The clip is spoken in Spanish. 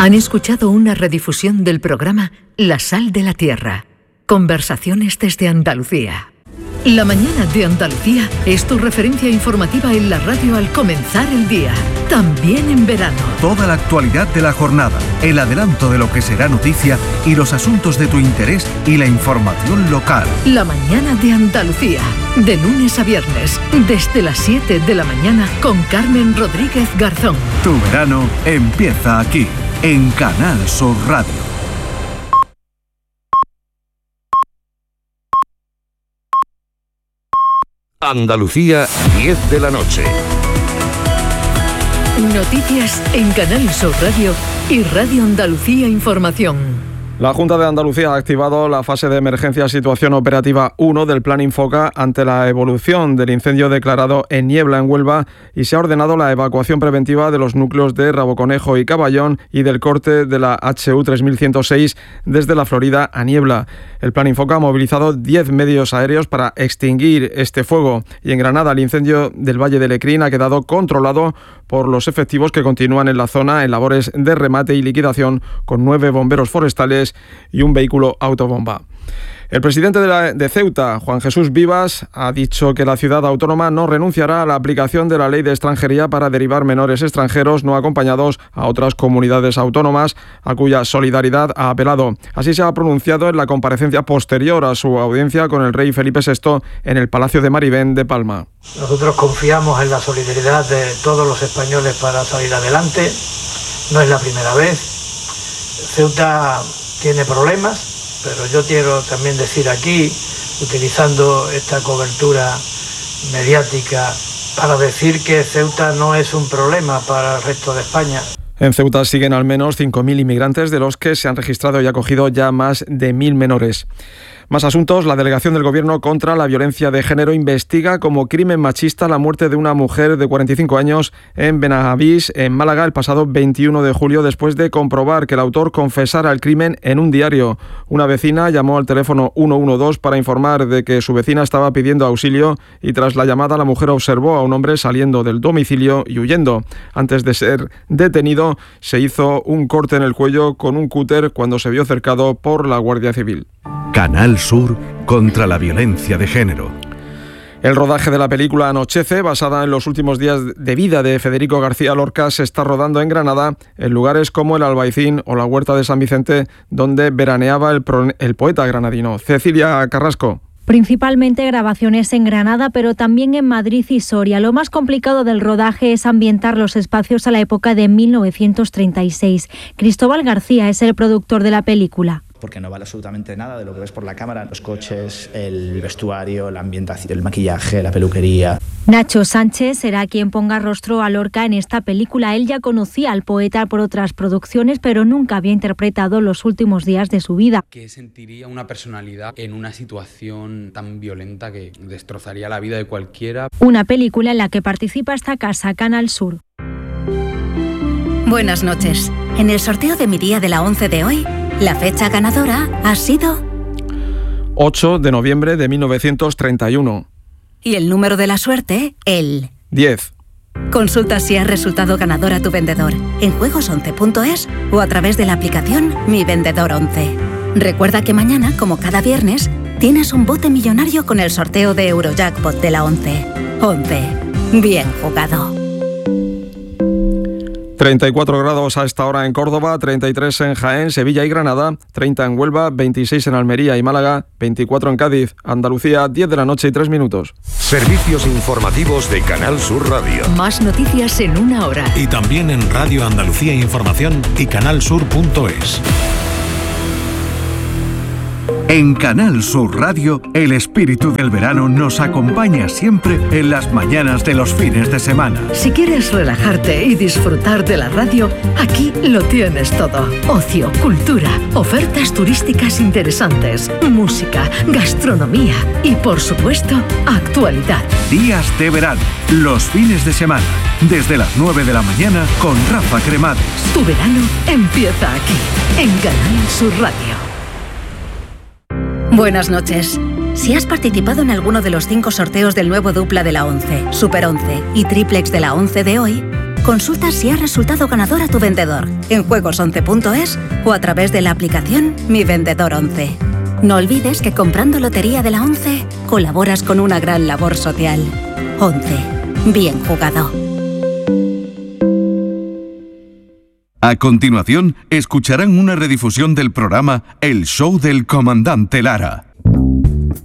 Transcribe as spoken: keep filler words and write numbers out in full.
Han escuchado una redifusión del programa La Sal de la Tierra. Conversaciones desde Andalucía. La mañana de Andalucía es tu referencia informativa en la radio al comenzar el día, también en verano. Toda la actualidad de la jornada, el adelanto de lo que será noticia y los asuntos de tu interés y la información local. La mañana de Andalucía, de lunes a viernes, desde las siete de la mañana con Carmen Rodríguez Garzón. Tu verano empieza aquí, en Canal Sur Radio. Andalucía, diez de la noche. Noticias en Canal Sur Radio y Radio Andalucía Información. La Junta de Andalucía ha activado la fase de emergencia situación operativa uno del Plan Infoca ante la evolución del incendio declarado en Niebla, en Huelva, y se ha ordenado la evacuación preventiva de los núcleos de Raboconejo y Caballón y del corte de la H U tres mil ciento seis desde la Florida a Niebla. El Plan Infoca ha movilizado diez medios aéreos para extinguir este fuego, y en Granada el incendio del Valle de Lecrín ha quedado controlado por los efectivos que continúan en la zona en labores de remate y liquidación con nueve bomberos forestales y un vehículo autobomba. El presidente de, la, de Ceuta, Juan Jesús Vivas, ha dicho que la ciudad autónoma no renunciará a la aplicación de la ley de extranjería para derivar menores extranjeros no acompañados a otras comunidades autónomas, a cuya solidaridad ha apelado. Así se ha pronunciado en la comparecencia posterior a su audiencia con el rey Felipe sexto en el Palacio de Marivén de Palma. Nosotros confiamos en la solidaridad de todos los españoles para salir adelante. No es la primera vez. Ceuta tiene problemas, pero yo quiero también decir aquí, utilizando esta cobertura mediática, para decir que Ceuta no es un problema para el resto de España. En Ceuta siguen al menos cinco mil inmigrantes, de los que se han registrado y acogido ya más de mil menores. Más asuntos. La delegación del Gobierno contra la violencia de género investiga como crimen machista la muerte de una mujer de cuarenta y cinco años en Benavís, en Málaga, el pasado veintiuno de julio, después de comprobar que el autor confesara el crimen en un diario. Una vecina llamó al teléfono ciento doce para informar de que su vecina estaba pidiendo auxilio, y tras la llamada la mujer observó a un hombre saliendo del domicilio y huyendo. Antes de ser detenido, se hizo un corte en el cuello con un cúter cuando se vio cercado por la Guardia Civil. Canal Sur contra la violencia de género. El rodaje de la película Anochece, basada en los últimos días de vida de Federico García Lorca, se está rodando en Granada, en lugares como el Albaicín o la Huerta de San Vicente, donde veraneaba el, pro, el poeta granadino. Cecilia Carrasco. Principalmente grabaciones en Granada, pero también en Madrid y Soria. Lo más complicado del rodaje es ambientar los espacios a la época de mil novecientos treinta y seis. Cristóbal García es el productor de la película. Porque no vale absolutamente nada de lo que ves por la cámara, los coches, el vestuario, la ambientación, el maquillaje, la peluquería. Nacho Sánchez será quien ponga rostro a Lorca en esta película. Él ya conocía al poeta por otras producciones, pero nunca había interpretado los últimos días de su vida. ¿Qué sentiría una personalidad en una situación tan violenta que destrozaría la vida de cualquiera? Una película en la que participa esta casa, Canal Sur. Buenas noches. En el sorteo de mi día de la once de hoy, la fecha ganadora ha sido ocho de noviembre de mil novecientos treinta y uno. Y el número de la suerte, el diez. Consulta si has resultado ganador a tu vendedor en juegos once punto es o a través de la aplicación Mi Vendedor once. Recuerda que mañana, como cada viernes, tienes un bote millonario con el sorteo de Eurojackpot de la once. once. Bien jugado. treinta y cuatro grados a esta hora en Córdoba, treinta y tres en Jaén, Sevilla y Granada, treinta en Huelva, veintiséis en Almería y Málaga, veinticuatro en Cádiz. Andalucía, diez de la noche y tres minutos. Servicios informativos de Canal Sur Radio. Más noticias en una hora. Y también en Radio Andalucía Información y canalsur punto es. En Canal Sur Radio, el espíritu del verano nos acompaña siempre en las mañanas de los fines de semana. Si quieres relajarte y disfrutar de la radio, aquí lo tienes todo. Ocio, cultura, ofertas turísticas interesantes, música, gastronomía y, por supuesto, actualidad. Días de verano, los fines de semana, desde las nueve de la mañana con Rafa Cremades. Tu verano empieza aquí, en Canal Sur Radio. Buenas noches. Si has participado en alguno de los cinco sorteos del nuevo dupla de la once, Super once y Triplex de la once de hoy, Consulta si ha resultado ganadora tu vendedor en juegos once punto es o a través de la aplicación Mi Vendedor once. No olvides que comprando Lotería de la once colaboras con una gran labor social. once. Bien jugado. A continuación, escucharán una redifusión del programa El Show del Comandante Lara.